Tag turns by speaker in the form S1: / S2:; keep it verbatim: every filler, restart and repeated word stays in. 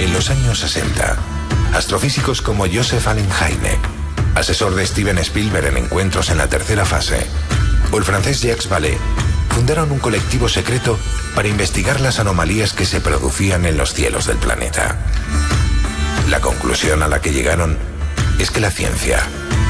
S1: En los años sesenta, astrofísicos como Joseph Allen Hynek, asesor de Steven Spielberg en encuentros en la tercera fase, o el francés Jacques Vallée, fundaron un colectivo secreto para investigar las anomalías que se producían en los cielos del planeta. La conclusión a la que llegaron es que la ciencia